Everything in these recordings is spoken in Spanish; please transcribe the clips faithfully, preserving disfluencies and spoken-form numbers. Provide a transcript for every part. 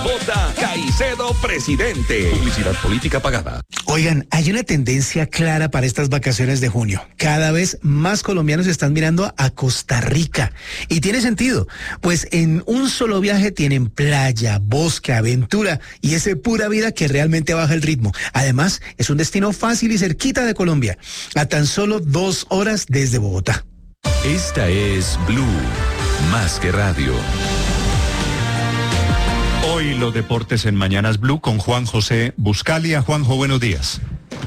Vota Caicedo presidente. Publicidad política pagada. Oigan, hay una tendencia clara para estas vacaciones de junio. Cada vez más colombianos están mirando a Costa Rica. Y tiene sentido, pues en un solo viaje tienen playa, bosque, aventura y ese pura vida que realmente baja el ritmo. Además, es un destino fácil y cerquita de Colombia, a tan solo dos horas desde Bogotá. Esta es Blue, más que radio. Hoy los deportes en Mañanas Blue con Juan José Buscalia. Juanjo, buenos días.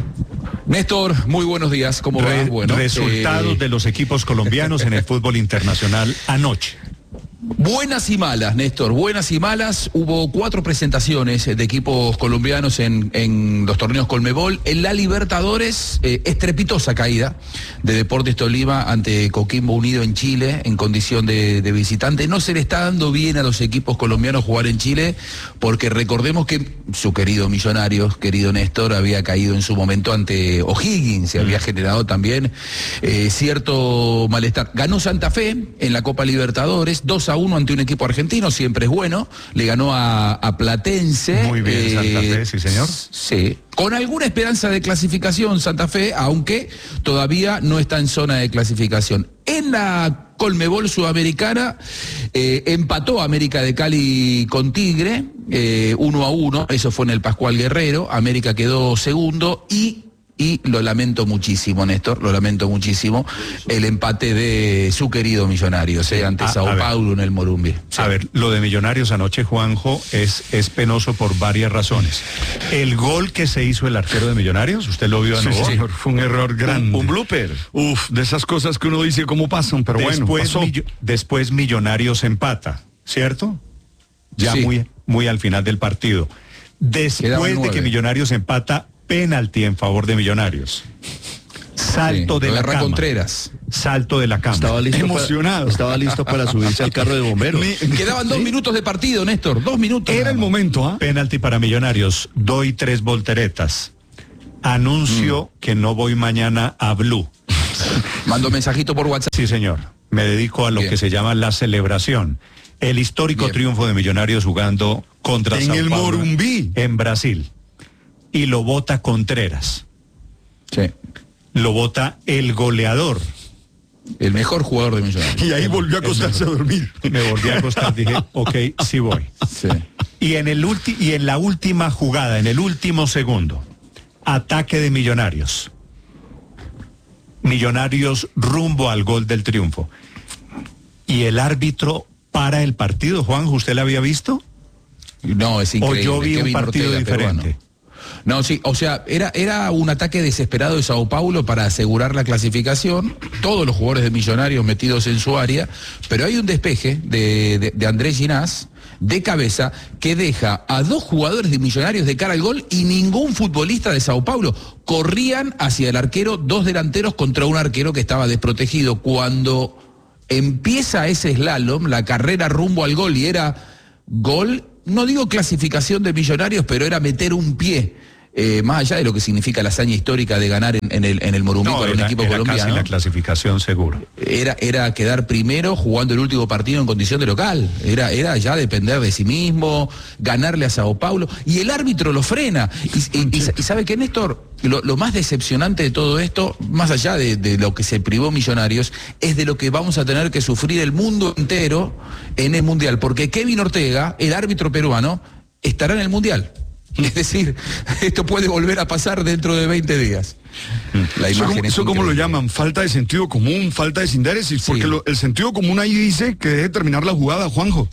Néstor, muy buenos días. ¿Cómo Re- va? Bueno, resultados eh... de los equipos colombianos en el fútbol internacional anoche. Buenas y malas, Néstor, buenas y malas. Hubo cuatro presentaciones de equipos colombianos en, en los torneos Conmebol. En la Libertadores, eh, estrepitosa caída de Deportes Tolima ante Coquimbo Unido en Chile en condición de, de visitante. No se le está dando bien a los equipos colombianos jugar en Chile porque recordemos que su querido Millonarios, querido Néstor, había caído en su momento ante O'Higgins, se había generado también eh, cierto malestar. Ganó Santa Fe en la Copa Libertadores, dos a uno ante un equipo argentino, siempre es bueno. Le ganó a, a Platense. Muy bien, eh, Santa Fe, sí señor. Sí, con alguna esperanza de clasificación Santa Fe, aunque todavía no está en zona de clasificación. En la Conmebol Sudamericana eh, empató América de Cali con Tigre, eh, uno a uno, eso fue en el Pascual Guerrero. América quedó segundo y... Y lo lamento muchísimo, Néstor, lo lamento muchísimo, el empate de su querido Millonarios, eh, ante a, Sao a Paulo en el Morumbi. Sí. A ver, lo de Millonarios anoche, Juanjo, es, es penoso por varias razones. El gol que se hizo el arquero de Millonarios, ¿usted lo vio? Sí, ¿no? señor, fue un error grande. Un, un blooper. Uf, de esas cosas que uno dice cómo pasan, pero después, bueno, pasó. Millo, después Millonarios empata, ¿cierto? Ya Sí. muy, muy al final del partido. Después de que Millonarios empata, penalti en favor de Millonarios. Salto Sí, de la Guerra cama. Contreras. Salto de la cama. Estaba listo emocionado. Para, estaba listo para subirse al carro de bomberos. Me- Quedaban dos minutos de partido, Néstor, dos minutos. Era el momento, ¿ah? Penalti para Millonarios. Doy tres volteretas. Anuncio mm. que no voy mañana a Blue. Mando mensajito por WhatsApp. Sí, señor. Me dedico a lo Bien. que se llama la celebración. El histórico Bien. triunfo de Millonarios jugando contra En Sao el Paulo, Morumbi. en Brasil. Y lo vota Contreras. Sí. Lo vota el goleador. El mejor jugador de Millonarios. Y ahí volvió a acostarse a dormir. Me volví a acostar, dije, ok, sí voy. Sí. Y en, el ulti- y en la última jugada, en el último segundo, ataque de Millonarios. Millonarios rumbo al gol del triunfo. Y el árbitro para el partido. Juan, ¿usted la había visto? No, es increíble. O yo vi Kevin un partido Ortega, diferente. peruano. No, sí, o sea, era, era un ataque desesperado de Sao Paulo para asegurar la clasificación, todos los jugadores de Millonarios metidos en su área, pero hay un despeje de, de, de Andrés Ginás de cabeza que deja a dos jugadores de Millonarios de cara al gol y ningún futbolista de Sao Paulo. Corrían hacia el arquero, dos delanteros contra un arquero que estaba desprotegido. Cuando empieza ese slalom, la carrera rumbo al gol y era gol, no digo clasificación de Millonarios, pero era meter un pie. Eh, más allá de lo que significa la hazaña histórica de ganar en, en el, en el Morumbi No, para era, un equipo era colombiano. casi la clasificación seguro. Era, era quedar primero jugando el último partido en condición de local. Era, era ya depender de sí mismo, ganarle a Sao Paulo. Y el árbitro lo frena. Y, y, y, y ¿sabe qué, Néstor? Lo, lo más decepcionante de todo esto, más allá de, de lo que se privó Millonarios, es de lo que vamos a tener que sufrir el mundo entero en el Mundial. Porque Kevin Ortega, el árbitro peruano, estará en el Mundial. Es decir, esto puede volver a pasar dentro de veinte días. La Eso, imagen como, es eso como lo increíble. llaman, falta de sentido común, falta de sindéresis, Sí. porque lo- el sentido común ahí dice que debe terminar la jugada, Juanjo.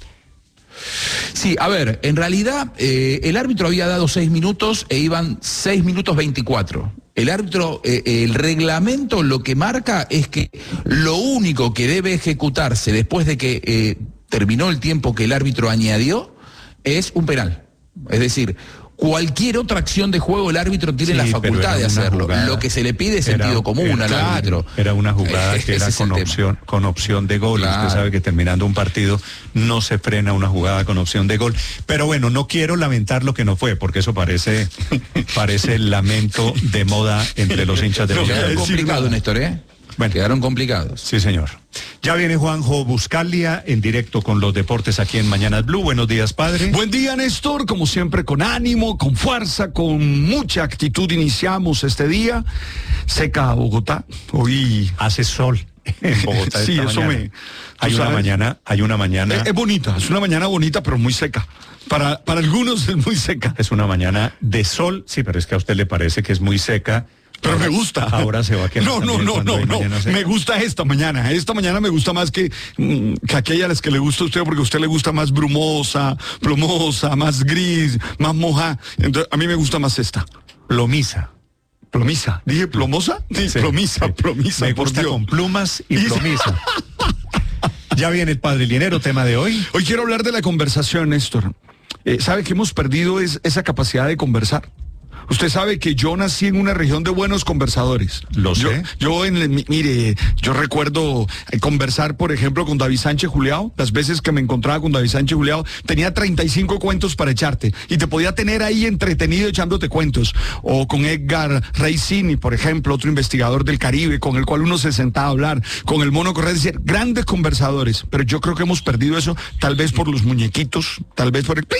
Sí, a ver, en realidad eh, el árbitro había dado seis minutos e iban seis minutos veinticuatro. El árbitro, eh, el reglamento lo que marca es que lo único que debe ejecutarse después de que eh, terminó el tiempo que el árbitro añadió es un penal. Es decir, cualquier otra acción de juego el árbitro tiene Sí, la pero facultad era de una hacerlo. jugada. Lo que se le pide es Era- sentido común era- al claro, árbitro. Era una jugada Eh, que era ese es el con tema. opción, con opción de gol. Claro. Usted sabe que terminando un partido no se frena una jugada con opción de gol. Pero bueno, no quiero lamentar lo que no fue, porque eso parece, parece el lamento de moda entre los hinchas de No, Millonarios. Es complicado, Néstor, ¿eh? Bueno, quedaron complicados. Sí, señor. Ya viene Juanjo Buscalia en directo con los deportes aquí en Mañanas Blue. Buenos días, padre. Buen día, Néstor. Como siempre, con ánimo, con fuerza, con mucha actitud iniciamos este día. Seca Bogotá. Hoy hace sol en Bogotá. Sí, esta eso mañana. me... Hay una sabes? mañana, hay una mañana... Es, es bonita, es una mañana bonita, pero muy seca. Para, para algunos es muy seca. Es una mañana de sol, sí, pero es que a usted le parece que es muy seca. Pero ahora, me gusta. Ahora se va a quedar. No, no, no, no, no. Me gusta esta mañana. Esta mañana me gusta más que, mm, que aquella a las que le gusta a usted, porque a usted le gusta más brumosa, plumosa, más gris, más moja. Entonces, a mí me gusta más esta. Plomiza. ¿Plomisa? ¿Dije plomosa? Sí, sí plomisa, sí. plomisa. Me gusta con plumas y plomiza. Ya viene el padre Linero, tema de hoy. Hoy quiero hablar de la conversación, Néstor. Eh, ¿Sabe que hemos perdido es, esa capacidad de conversar? Usted sabe que yo nací en una región de buenos conversadores. Lo yo, sé. Yo, en, mire, yo recuerdo conversar, por ejemplo, con David Sánchez Juliao. Las veces que me encontraba con David Sánchez Juliao, tenía treinta y cinco cuentos para echarte. Y te podía tener ahí entretenido echándote cuentos. O con Edgar Reicini, por ejemplo, otro investigador del Caribe, con el cual uno se sentaba a hablar. Con el Mono Correa, es decir, grandes conversadores. Pero yo creo que hemos perdido eso, tal vez por los muñequitos, tal vez por el...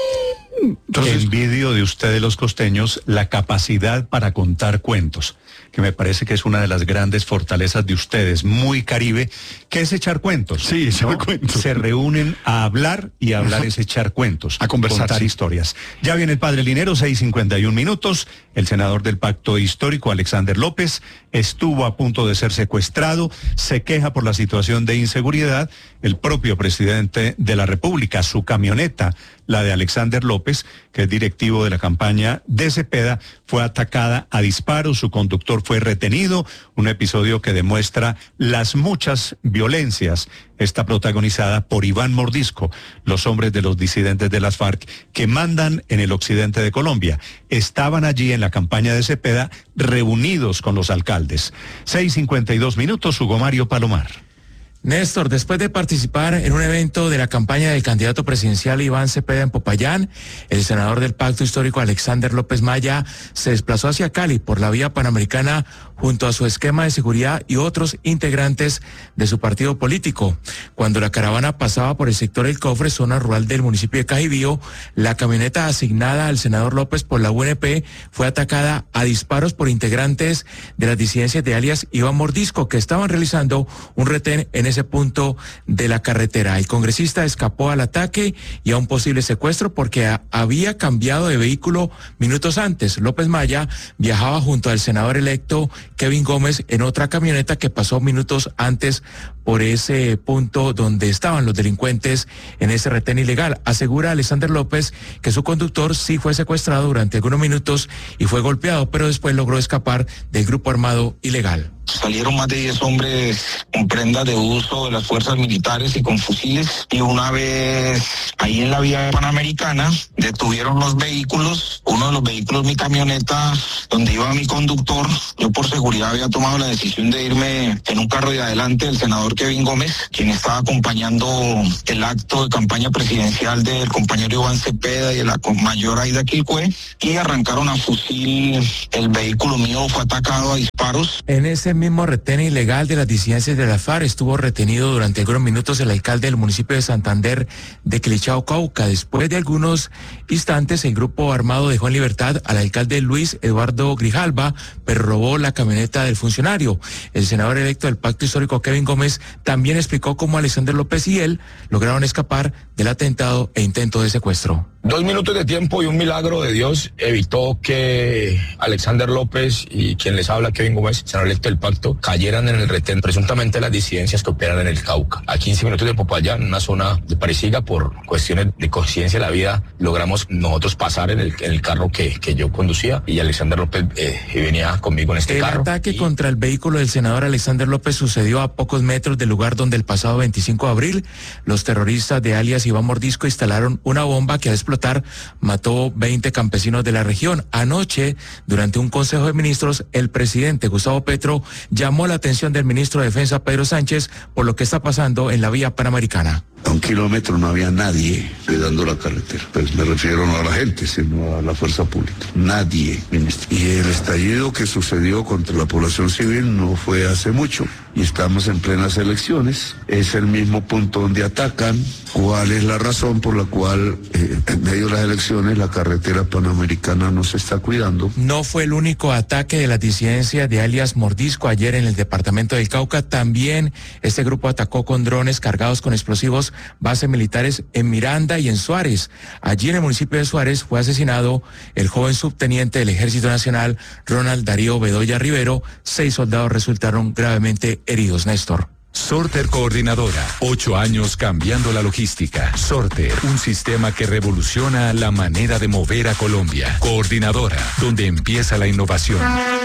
Entonces, envidio de ustedes los costeños la capacidad para contar cuentos, que me parece que es una de las grandes fortalezas de ustedes, muy Caribe, que es echar cuentos. Sí, echar ¿no? cuentos. Se reúnen a hablar y a hablar es echar cuentos. A conversar. Contar Sí. historias. Ya viene el padre Linero, seis cincuenta y un minutos. El senador del Pacto Histórico, Alexander López, estuvo a punto de ser secuestrado, se queja por la situación de inseguridad. El propio presidente de la República, su camioneta, la de Alexander López, que es directivo de la campaña de Cepeda, fue atacada a disparos, su conductor fue retenido, un episodio que demuestra las muchas violencias. Está protagonizada por Iván Mordisco, los hombres de los disidentes de las FARC que mandan en el occidente de Colombia. Estaban allí en la campaña de Cepeda reunidos con los alcaldes. seis cincuenta y dos minutos, Hugo Mario Palomar. Néstor, después de participar en un evento de la campaña del candidato presidencial Iván Cepeda en Popayán, el senador del Pacto Histórico Alexander López Maya se desplazó hacia Cali por la vía panamericana junto a su esquema de seguridad y otros integrantes de su partido político. Cuando la caravana pasaba por el sector El Cofre, zona rural del municipio de Cajibío, la camioneta asignada al senador López por la U N P fue atacada a disparos por integrantes de las disidencias de alias Iván Mordisco, que estaban realizando un retén en ese punto de la carretera. El congresista escapó al ataque y a un posible secuestro porque a, había cambiado de vehículo minutos antes. López Maya viajaba junto al senador electo Kevin Gómez en otra camioneta que pasó minutos antes por ese punto donde estaban los delincuentes en ese retén ilegal. Asegura Alexander López que su conductor sí fue secuestrado durante algunos minutos y fue golpeado, pero después logró escapar del grupo armado ilegal. Salieron más de diez hombres con prendas de uso de las fuerzas militares y con fusiles, y una vez ahí en la vía panamericana detuvieron los vehículos, uno de los vehículos mi camioneta donde iba mi conductor. Yo por seguridad había tomado la decisión de irme en un carro de adelante del senador Kevin Gómez, quien estaba acompañando el acto de campaña presidencial del compañero Iván Cepeda y de la mayor Aida Quilcue, y arrancaron a fusil el vehículo mío, fue atacado a disparos. En ese mismo retén ilegal de las disidencias de la FARC estuvo retenido durante algunos minutos el alcalde del municipio de Santander de Quilichao, Cauca. Después de algunos instantes, el grupo armado dejó en libertad al alcalde Luis Eduardo Grijalva, pero robó la camioneta del funcionario. El senador electo del Pacto Histórico, Kevin Gómez, también explicó cómo Alexander López y él lograron escapar del atentado e intento de secuestro. Dos minutos de tiempo y un milagro de Dios evitó que Alexander López y quien les habla, Kevin Gómez, senador electo del Pacto, cayeran en el retén presuntamente las disidencias que operan en el Cauca. A quince minutos de Popayán, en una zona de Parisiga, por cuestiones de conciencia de la vida, logramos nosotros pasar en el, en el carro que, que yo conducía, y Alexander López eh, venía conmigo en este el carro. El ataque y... contra el vehículo del senador Alexander López sucedió a pocos metros del lugar donde el pasado veinticinco de abril los terroristas de alias Iván Mordisco instalaron una bomba que al explotar mató veinte campesinos de la región. Anoche, durante un consejo de ministros, el presidente Gustavo Petro llamó la atención del ministro de Defensa Pedro Sánchez por lo que está pasando en la vía panamericana. A un kilómetro no había nadie cuidando la carretera. Pues me refiero no a la gente, sino a la fuerza pública. Nadie, ministro. Y el estallido que sucedió contra la población civil no fue hace mucho. Y estamos en plenas elecciones. Es el mismo punto donde atacan. ¿Cuál es la razón por la cual eh, en medio de las elecciones la carretera panamericana no se está cuidando? No fue el único ataque de las disidencias de alias Mordisco ayer en el departamento del Cauca. También este grupo atacó con drones cargados con explosivos bases militares en Miranda y en Suárez. Allí en el municipio de Suárez fue asesinado el joven subteniente del Ejército Nacional, Ronald Darío Bedoya Rivero. Seis soldados resultaron gravemente heridos, Néstor. Sorter Coordinadora, ocho años cambiando la logística. Sorter, un sistema que revoluciona la manera de mover a Colombia. Coordinadora, donde empieza la innovación.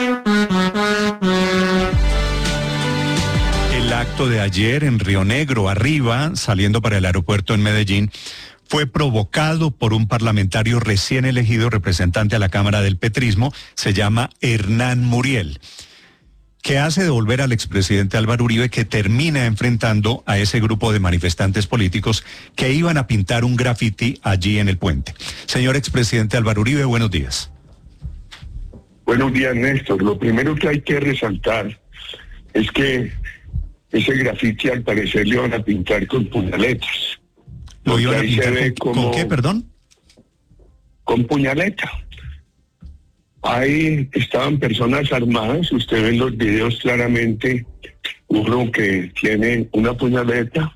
El acto de ayer en Río Negro, arriba, saliendo para el aeropuerto en Medellín, fue provocado por un parlamentario recién elegido, representante a la Cámara del Petrismo, se llama Hernán Muriel, que hace devolver al expresidente Álvaro Uribe, que termina enfrentando a ese grupo de manifestantes políticos que iban a pintar un graffiti allí en el puente. Señor expresidente Álvaro Uribe, buenos días. Buenos días, Néstor. Lo primero que hay que resaltar es que ese graffiti al parecer le iban a pintar con puñaletas. ¿Lo iban a pintar con, como, ¿con qué, perdón? Con puñaleta. Ahí estaban personas armadas, usted ve en los videos claramente uno que tiene una puñaleta.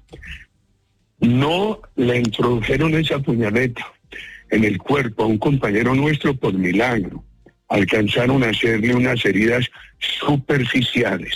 No le introdujeron esa puñaleta en el cuerpo a un compañero nuestro por milagro. Alcanzaron a hacerle unas heridas superficiales.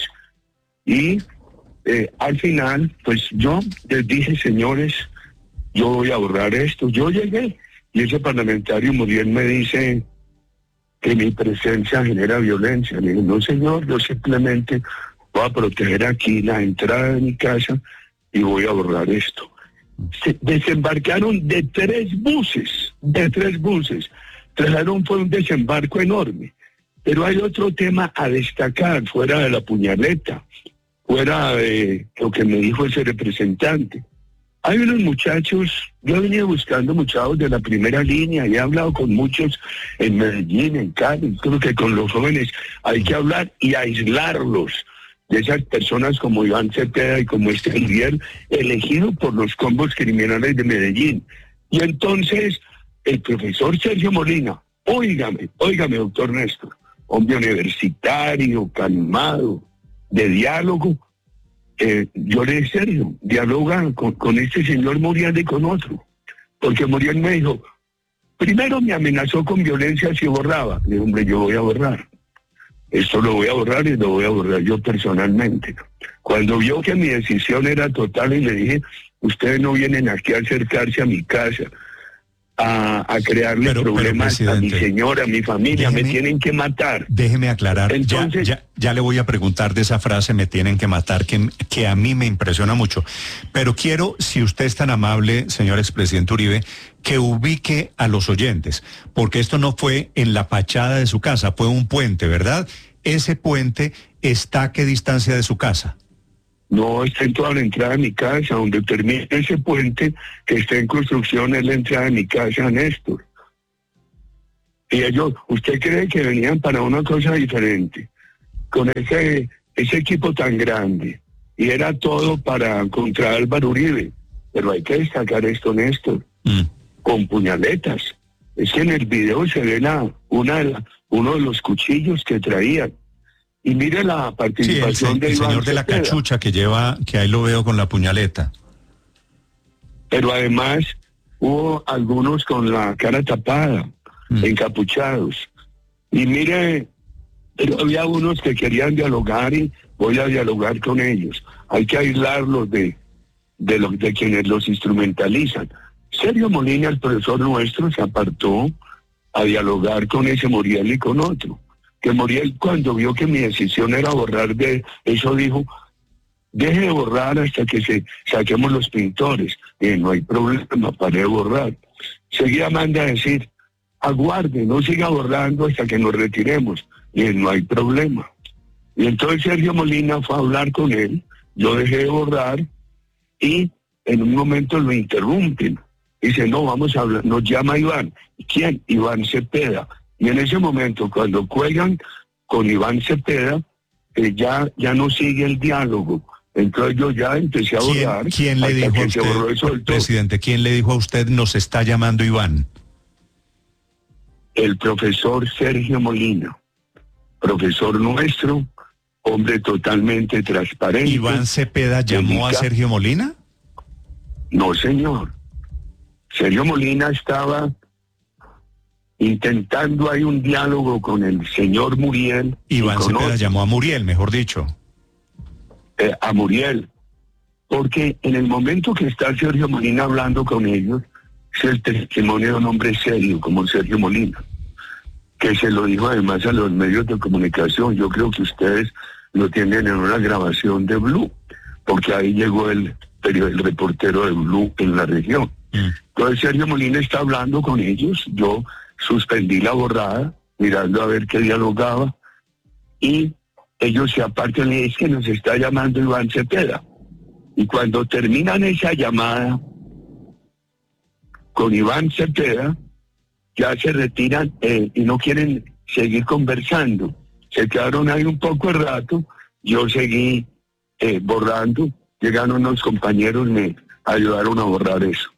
Y eh, al final, pues yo les dije, señores, yo voy a borrar esto. Yo llegué y ese parlamentario Muriel me dice que mi presencia genera violencia. Le digo, no señor, yo simplemente voy a proteger aquí la entrada de mi casa y voy a borrar esto. Se desembarcaron de tres buses, de tres buses. Trajeron, fue un desembarco enorme. Pero hay otro tema a destacar, fuera de la puñaleta, fuera de lo que me dijo ese representante. Hay unos muchachos, yo he venido buscando muchachos de la primera línea y he hablado con muchos en Medellín, en Cali. Creo que con los jóvenes hay que hablar y aislarlos de esas personas como Iván Cepeda y como este Miguel, elegido por los combos criminales de Medellín. Y entonces el profesor Sergio Molina, óigame, óigame, doctor Néstor, hombre universitario, calmado, de diálogo. Eh, yo le dije, Sergio, dialoga con, con este señor Muriel y con otro. Porque Muriel me dijo, primero me amenazó con violencia si borraba. Le dije, hombre, yo voy a borrar. Esto lo voy a borrar y lo voy a borrar yo personalmente. Cuando vio que mi decisión era total y le dije, ustedes no vienen aquí a acercarse a mi casa, a, a crearle pero, problemas pero, a mi señora, a mi familia, déjeme, me tienen que matar. Déjeme aclarar, Entonces, ya, ya, ya le voy a preguntar de esa frase, me tienen que matar, que, que a mí me impresiona mucho. Pero quiero, si usted es tan amable, señor expresidente Uribe, que ubique a los oyentes, porque esto no fue en la fachada de su casa, fue un puente, ¿verdad? Ese puente está a qué distancia de su casa. No, está en toda la entrada de mi casa, donde termina ese puente que está en construcción, es la entrada de mi casa, Néstor. Y ellos, ¿usted cree que venían para una cosa diferente? Con ese, ese equipo tan grande, y era todo para contra Álvaro Uribe. Pero hay que destacar esto, Néstor, mm. con puñaletas. Es que en el video se ve la, una de la, uno de los cuchillos que traían. Y mire la participación sí, el, de el Iván señor de la Cepeda. cachucha que lleva, que ahí lo veo con la puñaleta. Pero además hubo algunos con la cara tapada, mm. encapuchados. Y mire, pero había unos que querían dialogar y voy a dialogar con ellos. Hay que aislarlos de, de, los, de quienes los instrumentalizan. Sergio Molina, el profesor nuestro, se apartó a dialogar con ese Muriel y con otro. Que Muriel, cuando vio que mi decisión era borrar de eso, dijo, deje de borrar hasta que se saquemos los pintores. Y no hay problema, paré de borrar. Seguía manda a decir, aguarde, no siga borrando hasta que nos retiremos. Y no hay problema. Y entonces Sergio Molina fue a hablar con él, yo dejé de borrar y en un momento lo interrumpen. Dice, no, vamos a hablar, nos llama Iván. ¿Quién? Iván Cepeda. Y en ese momento, cuando cuelgan con Iván Cepeda, eh, ya, ya no sigue el diálogo. Entonces yo ya empecé a borrar. ¿Quién, quién le dijo a usted, presidente, quién le dijo a usted nos está llamando Iván? El profesor Sergio Molina, profesor nuestro, hombre totalmente transparente. ¿Iván Cepeda llamó a Sergio Molina? No, señor. Sergio Molina estaba intentando ahí un diálogo con el señor Muriel. Iván Cepeda otros. llamó a Muriel, mejor dicho. Eh, a Muriel. Porque en el momento que está Sergio Molina hablando con ellos, es el testimonio de un hombre serio como Sergio Molina, que se lo dijo además a los medios de comunicación. Yo creo que ustedes lo tienen en una grabación de Blue, porque ahí llegó el, el reportero de Blue en la región. Mm. Entonces Sergio Molina está hablando con ellos, yo suspendí la borrada, mirando a ver qué dialogaba, y ellos se apartan y es que nos está llamando Iván Cepeda. Y cuando terminan esa llamada con Iván Cepeda, ya se retiran eh, y no quieren seguir conversando. Se quedaron ahí un poco de rato, yo seguí eh, borrando, llegaron unos compañeros, me ayudaron a borrar eso.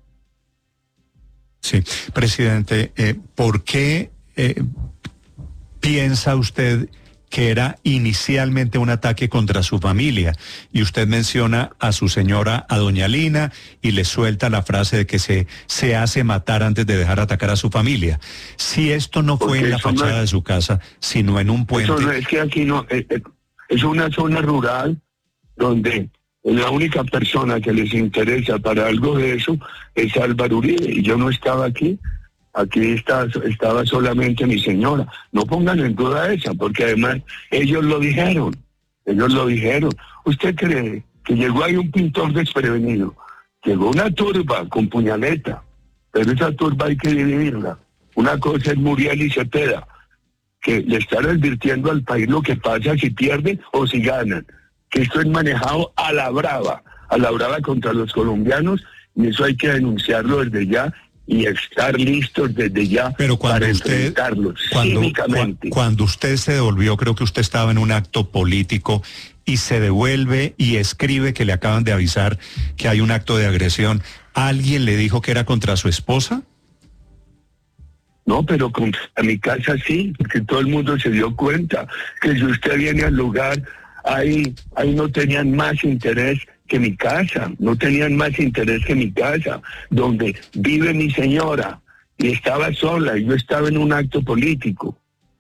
Sí, presidente, eh, ¿por qué eh, piensa usted que era inicialmente un ataque contra su familia? Y usted menciona a su señora, a doña Lina, y le suelta la frase de que se, se hace matar antes de dejar atacar a su familia. Si esto no fue en la fachada no es, de su casa, sino en un puente... Eso no, es que aquí no, eh, eh, es una zona rural donde la única persona que les interesa para algo de eso es Álvaro Uribe, y yo no estaba aquí. Aquí está, estaba solamente mi señora. No pongan en duda esa, porque además ellos lo dijeron. Ellos lo dijeron. ¿Usted cree que llegó ahí un pintor desprevenido? Llegó una turba con puñaleta, pero esa turba hay que dividirla. Una cosa es Muriel y Cepeda, que le están advirtiendo al país lo que pasa si pierden o si ganan. Que esto es manejado a la brava, a la brava contra los colombianos, y eso hay que denunciarlo desde ya y estar listos desde ya. Pero cuando para usted, enfrentarlos cuando, cínicamente. Cu cuando usted se devolvió, creo que usted estaba en un acto político y se devuelve y escribe que le acaban de avisar que hay un acto de agresión. ¿Alguien le dijo que era contra su esposa? No, pero contra mi casa sí, porque todo el mundo se dio cuenta que si usted viene al lugar, ahí, ahí no tenían más interés que mi casa, no tenían más interés que mi casa, donde vive mi señora, y estaba sola, y yo estaba en un acto político.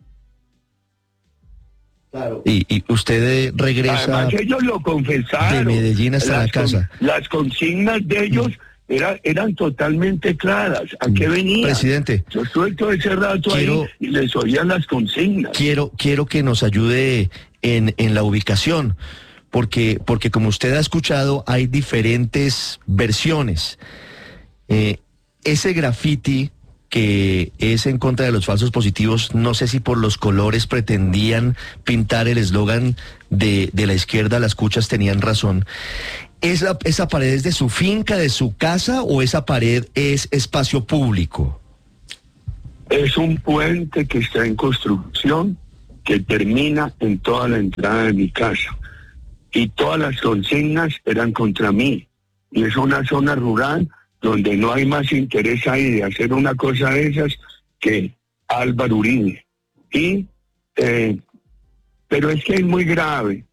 Claro. Y, y usted regresa... Además ellos lo confesaron. De Medellín hasta las la casa. Con, las consignas de ellos mm. era, eran totalmente claras. ¿A qué venía? Presidente. Yo estuve todo ese rato quiero, ahí y les oía las consignas. Quiero, quiero que nos ayude en, en la ubicación. Porque, porque como usted ha escuchado, hay diferentes versiones. Eh, ese graffiti que es en contra de los falsos positivos, no sé si por los colores pretendían pintar el eslogan de, de la izquierda, las cuchas tenían razón. ¿Esa, ¿Esa pared es de su finca, de su casa, o esa pared es espacio público? Es un puente que está en construcción, que termina en toda la entrada de mi casa. Y todas las consignas eran contra mí. Y es una zona rural donde no hay más interés ahí de hacer una cosa de esas que Álvaro Uribe. Y, eh, pero es que es muy grave,